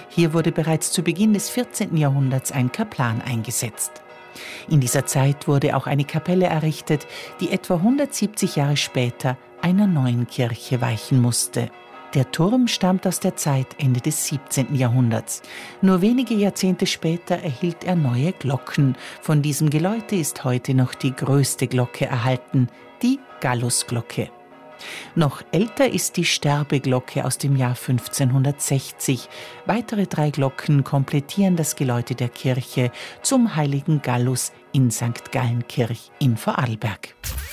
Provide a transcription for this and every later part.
Hier wurde bereits zu Beginn des 14. Jahrhunderts ein Kaplan eingesetzt. In dieser Zeit wurde auch eine Kapelle errichtet, die etwa 170 Jahre später einer neuen Kirche weichen musste. Der Turm stammt aus der Zeit Ende des 17. Jahrhunderts. Nur wenige Jahrzehnte später erhielt er neue Glocken. Von diesem Geläute ist heute noch die größte Glocke erhalten, die Gallusglocke. Noch älter ist die Sterbeglocke aus dem Jahr 1560. Weitere 3 Glocken komplettieren das Geläute der Kirche zum heiligen Gallus in St. Gallenkirch in Vorarlberg.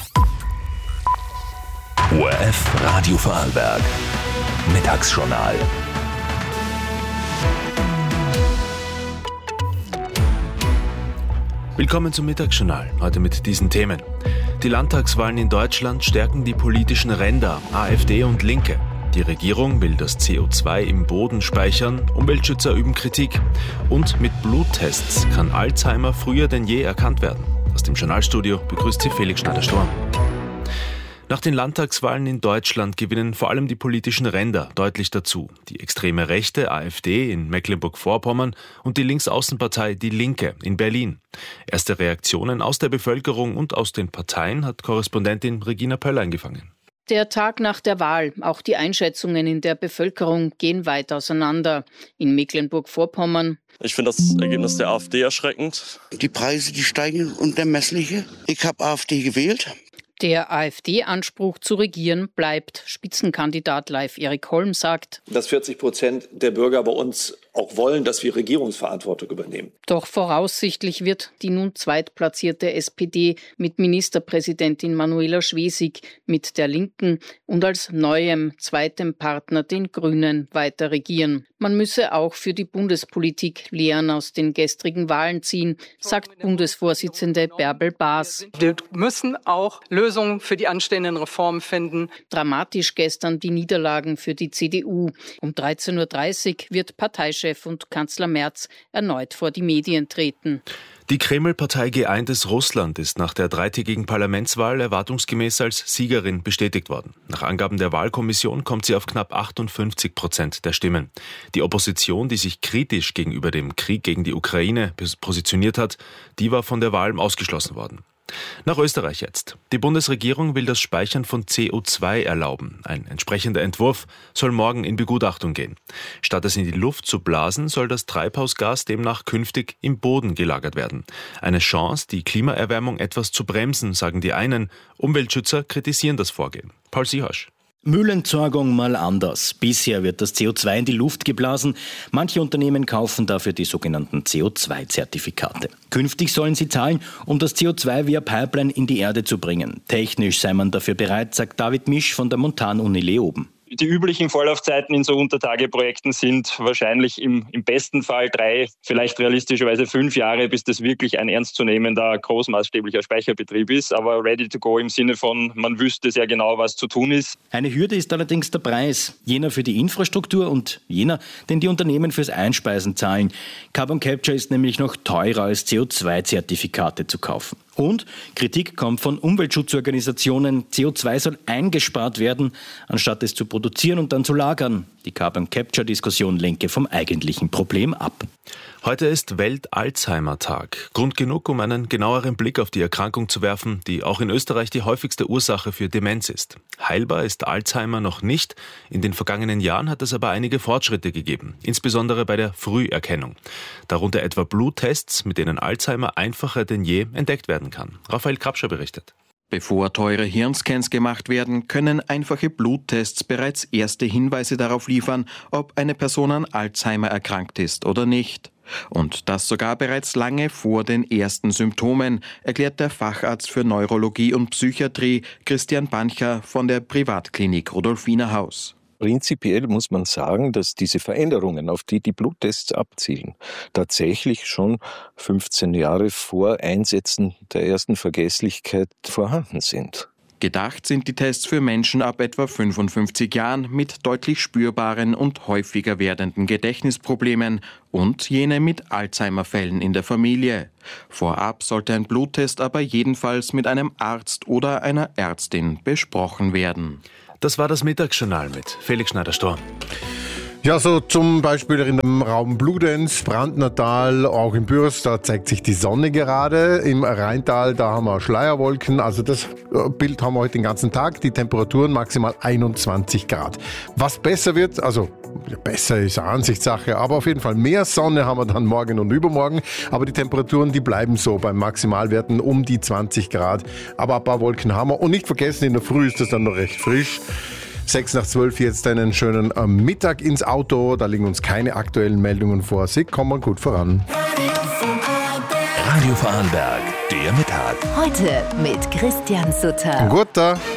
ORF Radio Vorarlberg. Mittagsjournal. Willkommen zum Mittagsjournal, heute mit diesen Themen. Die Landtagswahlen in Deutschland stärken die politischen Ränder, AfD und Linke. Die Regierung will das CO2 im Boden speichern, Umweltschützer üben Kritik. Und mit Bluttests kann Alzheimer früher denn je erkannt werden. Aus dem Journalstudio begrüßt Sie Felix Schneider-Sturm. Nach den Landtagswahlen in Deutschland gewinnen vor allem die politischen Ränder deutlich dazu. Die extreme Rechte AfD in Mecklenburg-Vorpommern und die Linksaußenpartei Die Linke in Berlin. Erste Reaktionen aus der Bevölkerung und aus den Parteien hat Korrespondentin Regina Pöll eingefangen. Der Tag nach der Wahl, auch die Einschätzungen in der Bevölkerung gehen weit auseinander. In Mecklenburg-Vorpommern. Ich finde das Ergebnis der AfD erschreckend. Die Preise, die steigen unermessliche. Ich habe AfD gewählt. Der AfD-Anspruch zu regieren bleibt. Spitzenkandidat Leif Erik Holm sagt, dass 40% der Bürger bei uns auch wollen, dass wir Regierungsverantwortung übernehmen. Doch voraussichtlich wird die nun zweitplatzierte SPD mit Ministerpräsidentin Manuela Schwesig, mit der Linken und als neuem zweiten Partner den Grünen weiter regieren. Man müsse auch für die Bundespolitik Lehren aus den gestrigen Wahlen ziehen, sagt Bundesvorsitzende Bärbel Baas. Wir müssen auch Lösungen für die anstehenden Reformen finden. Dramatisch gestern die Niederlagen für die CDU. Um 13.30 Uhr wird Parteichef und Kanzler Merz erneut vor die Medien treten. Die Kreml-Partei Geeintes Russland ist nach der 3-tägigen Parlamentswahl erwartungsgemäß als Siegerin bestätigt worden. Nach Angaben der Wahlkommission kommt sie auf knapp 58% der Stimmen. Die Opposition, die sich kritisch gegenüber dem Krieg gegen die Ukraine positioniert hat, die war von der Wahl ausgeschlossen worden. Nach Österreich jetzt. Die Bundesregierung will das Speichern von CO2 erlauben. Ein entsprechender Entwurf soll morgen in Begutachtung gehen. Statt es in die Luft zu blasen, soll das Treibhausgas demnach künftig im Boden gelagert werden. Eine Chance, die Klimaerwärmung etwas zu bremsen, sagen die einen. Umweltschützer kritisieren das Vorgehen. Paul Siehasch. Müllentsorgung mal anders. Bisher wird das CO2 in die Luft geblasen. Manche Unternehmen kaufen dafür die sogenannten CO2-Zertifikate. Künftig sollen sie zahlen, um das CO2 via Pipeline in die Erde zu bringen. Technisch sei man dafür bereit, sagt David Misch von der Montanuni Leoben. Die üblichen Vorlaufzeiten in so Untertageprojekten sind wahrscheinlich im besten Fall 3, vielleicht realistischerweise 5 Jahre, bis das wirklich ein ernstzunehmender, großmaßstäblicher Speicherbetrieb ist. Aber ready to go im Sinne von, man wüsste sehr genau, was zu tun ist. Eine Hürde ist allerdings der Preis. Jener für die Infrastruktur und jener, den die Unternehmen fürs Einspeisen zahlen. Carbon Capture ist nämlich noch teurer als CO2-Zertifikate zu kaufen. Und Kritik kommt von Umweltschutzorganisationen. CO2 soll eingespart werden, anstatt es zu produzieren und dann zu lagern. Die Carbon-Capture-Diskussion lenke vom eigentlichen Problem ab. Heute ist Welt-Alzheimer-Tag. Grund genug, um einen genaueren Blick auf die Erkrankung zu werfen, die auch in Österreich die häufigste Ursache für Demenz ist. Heilbar ist Alzheimer noch nicht. In den vergangenen Jahren hat es aber einige Fortschritte gegeben, insbesondere bei der Früherkennung. Darunter etwa Bluttests, mit denen Alzheimer einfacher denn je entdeckt werden kann. Raphael Krapscher berichtet. Bevor teure Hirnscans gemacht werden, können einfache Bluttests bereits erste Hinweise darauf liefern, ob eine Person an Alzheimer erkrankt ist oder nicht. Und das sogar bereits lange vor den ersten Symptomen, erklärt der Facharzt für Neurologie und Psychiatrie Christian Bancher von der Privatklinik Rudolfinerhaus. Prinzipiell muss man sagen, dass diese Veränderungen, auf die die Bluttests abzielen, tatsächlich schon 15 Jahre vor Einsetzen der ersten Vergesslichkeit vorhanden sind. Gedacht sind die Tests für Menschen ab etwa 55 Jahren mit deutlich spürbaren und häufiger werdenden Gedächtnisproblemen und jene mit Alzheimer-Fällen in der Familie. Vorab sollte ein Bluttest aber jedenfalls mit einem Arzt oder einer Ärztin besprochen werden. Das war das Mittagsjournal mit Felix Schneider-Sturm. Ja, so zum Beispiel in dem Raum Bludenz, Brandnertal, auch in Bürs, da zeigt sich die Sonne gerade. Im Rheintal, da haben wir Schleierwolken. Also das Bild haben wir heute den ganzen Tag. Die Temperaturen maximal 21 Grad. Was besser wird, also besser ist eine Ansichtssache, aber auf jeden Fall mehr Sonne haben wir dann morgen und übermorgen. Aber die Temperaturen, die bleiben so beim Maximalwerten um die 20 Grad. Aber ein paar Wolken haben wir. Und nicht vergessen, in der Früh ist das dann noch recht frisch. 6 nach 12 jetzt einen schönen Mittag ins Auto. Da liegen uns keine aktuellen Meldungen vor. Sie kommen gut voran. Radio Vorarlberg, der Mittag. Heute mit Christian Sutter. Guter.